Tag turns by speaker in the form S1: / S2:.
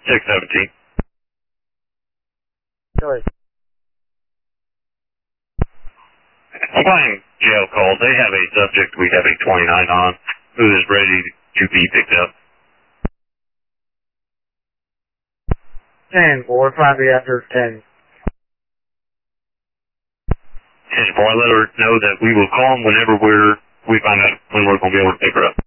S1: 617.
S2: Sorry.
S1: I'm flying jail call. They have a subject we have a 29 on who is ready to be picked up.
S2: 10-4, 5 after 10.
S1: 10-4, I let her know that we will call them whenever we find out when we're going to be able to pick her up.